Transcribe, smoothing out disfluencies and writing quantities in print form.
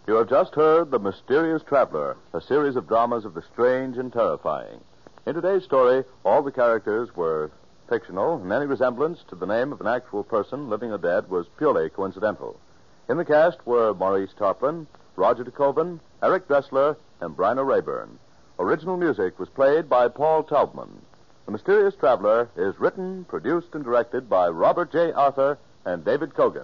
You have just heard The Mysterious Traveler, a series of dramas of the strange and terrifying. In today's story, all the characters were fictional, and any resemblance to the name of an actual person, living or dead, was purely coincidental. In the cast were Maurice Tarplin, Roger DeKoven, Eric Dressler, and Bryna Rayburn. Original music was played by Paul Taubman. The Mysterious Traveler is written, produced, and directed by Robert J. Arthur and David Kogan.